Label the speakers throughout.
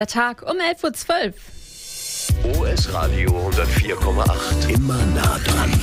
Speaker 1: Der Tag um 11:12
Speaker 2: Uhr. OS Radio 104,8.
Speaker 3: Immer nah dran.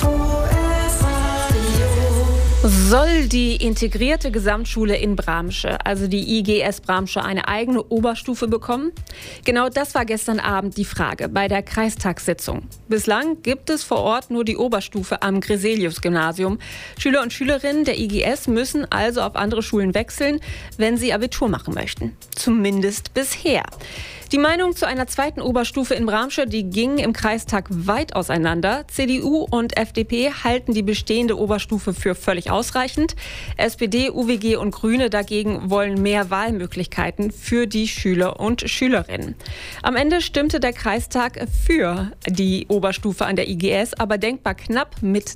Speaker 1: soll die integrierte Gesamtschule in Bramsche, also die IGS Bramsche, eine eigene Oberstufe bekommen? Genau das war gestern Abend die Frage bei der Kreistagssitzung. Bislang gibt es vor Ort nur die Oberstufe am Greselius-Gymnasium. Schüler und Schülerinnen der IGS müssen also auf andere Schulen wechseln, wenn sie Abitur machen möchten. Zumindest bisher. Die Meinung zu einer zweiten Oberstufe in Bramsche, die gingen im Kreistag weit auseinander. CDU und FDP halten die bestehende Oberstufe für völlig ausreichend. SPD, UWG und Grüne dagegen wollen mehr Wahlmöglichkeiten für die Schüler und Schülerinnen. Am Ende stimmte der Kreistag für die Oberstufe an der IGS, aber denkbar knapp mit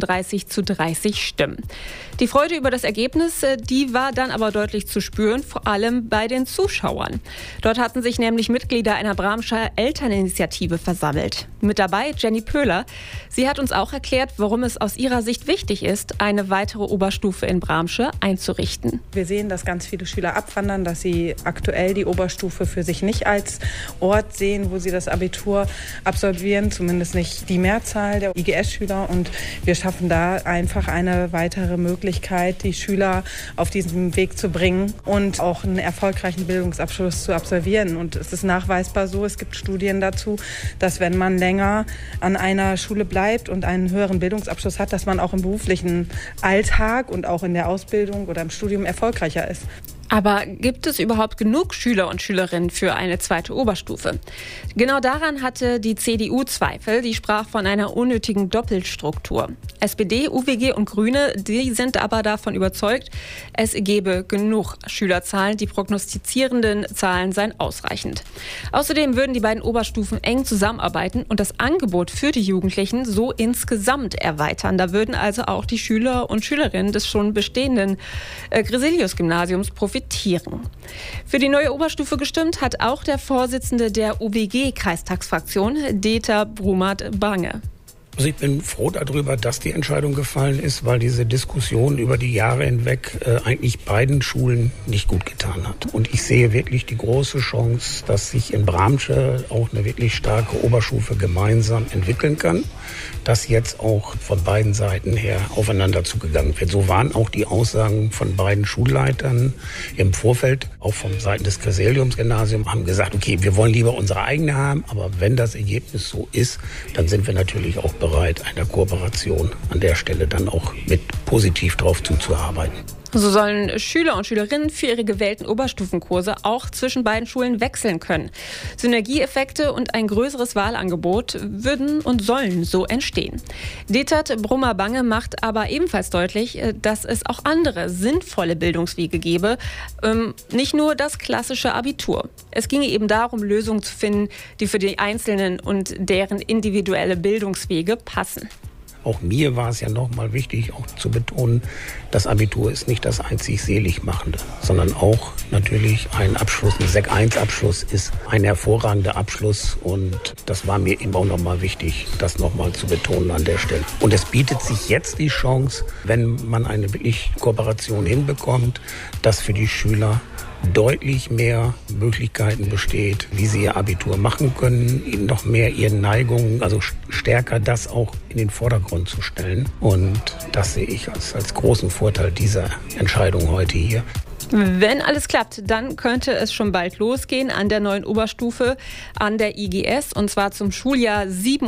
Speaker 1: 33:30 Stimmen. Die Freude über das Ergebnis, die war dann aber deutlich zu spüren, vor allem bei den Zuschauern. Dort hatten sich nämlich Mitglieder einer Bramscher Elterninitiative versammelt. Mit dabei Jenny Pöhler. Sie hat uns auch erklärt, warum es aus ihrer Sicht wichtig ist, eine weitere Oberstufe in Bramsche einzurichten.
Speaker 4: Wir sehen, dass ganz viele Schüler abwandern, dass sie aktuell die Oberstufe für sich nicht als Ort sehen, wo sie das Abitur absolvieren, zumindest nicht die Mehrzahl der IGS-Schüler. Und wir schaffen da einfach eine weitere Möglichkeit, die Schüler auf diesen Weg zu bringen und auch einen erfolgreichen Bildungsabschluss zu absolvieren. Und es ist nachweisbar so, es gibt Studien dazu, dass wenn man länger an einer Schule bleibt und einen höheren Bildungsabschluss hat, dass man auch im beruflichen Alltag und auch in der Ausbildung oder im Studium erfolgreicher ist.
Speaker 1: Aber gibt es überhaupt genug Schüler und Schülerinnen für eine zweite Oberstufe? Genau daran hatte die CDU Zweifel. Die sprach von einer unnötigen Doppelstruktur. SPD, UWG und Grüne, die sind aber davon überzeugt, es gebe genug Schülerzahlen. Die prognostizierenden Zahlen seien ausreichend. Außerdem würden die beiden Oberstufen eng zusammenarbeiten und das Angebot für die Jugendlichen so insgesamt erweitern. Da würden also auch die Schüler und Schülerinnen des schon bestehenden Greselius-Gymnasiums profitieren. Für die neue Oberstufe gestimmt hat auch der Vorsitzende der UWG-Kreistagsfraktion, Dieter Brummert-Bange.
Speaker 3: Also ich bin froh darüber, dass die Entscheidung gefallen ist, weil diese Diskussion über die Jahre hinweg eigentlich beiden Schulen nicht gut getan hat. Und ich sehe wirklich die große Chance, dass sich in Bramsche auch eine wirklich starke Oberstufe gemeinsam entwickeln kann, dass jetzt auch von beiden Seiten her aufeinander zugegangen wird. So waren auch die Aussagen von beiden Schulleitern im Vorfeld, auch von Seiten des Greselius-Gymnasiums, haben gesagt, okay, wir wollen lieber unsere eigene haben, aber wenn das Ergebnis so ist, dann sind wir natürlich auch bereit, einer Kooperation an der Stelle dann auch mit positiv drauf zuzuarbeiten.
Speaker 1: So sollen Schüler und Schülerinnen für ihre gewählten Oberstufenkurse auch zwischen beiden Schulen wechseln können. Synergieeffekte und ein größeres Wahlangebot würden und sollen so entstehen. Dieter Brummer-Bange macht aber ebenfalls deutlich, dass es auch andere sinnvolle Bildungswege gäbe, nicht nur das klassische Abitur. Es ginge eben darum, Lösungen zu finden, die für die Einzelnen und deren individuelle Bildungswege passen.
Speaker 3: Auch mir war es ja nochmal wichtig, auch zu betonen, das Abitur ist nicht das einzig Seligmachende, sondern auch natürlich ein Abschluss, ein Sek 1-Abschluss ist ein hervorragender Abschluss und das war mir eben auch nochmal wichtig, das nochmal zu betonen an der Stelle. Und es bietet sich jetzt die Chance, wenn man eine wirklich Kooperation hinbekommt, dass für die Schüler deutlich mehr Möglichkeiten besteht, wie sie ihr Abitur machen können, ihnen noch mehr ihren Neigungen, also stärker das auch in den Vordergrund zu stellen. Und das sehe ich als großen Vorteil dieser Entscheidung heute hier.
Speaker 1: Wenn alles klappt, dann könnte es schon bald losgehen an der neuen Oberstufe an der IGS und zwar zum Schuljahr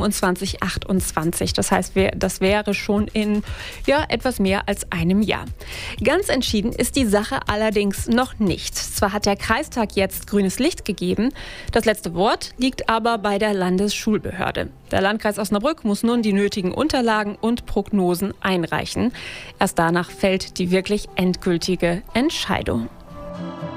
Speaker 1: 27/28. Das heißt, das wäre schon in etwas mehr als einem Jahr. Ganz entschieden ist die Sache allerdings noch nicht. Zwar hat der Kreistag jetzt grünes Licht gegeben, das letzte Wort liegt aber bei der Landesschulbehörde. Der Landkreis Osnabrück muss nun die nötigen Unterlagen und Prognosen einreichen. Erst danach fällt die wirklich endgültige Entscheidung.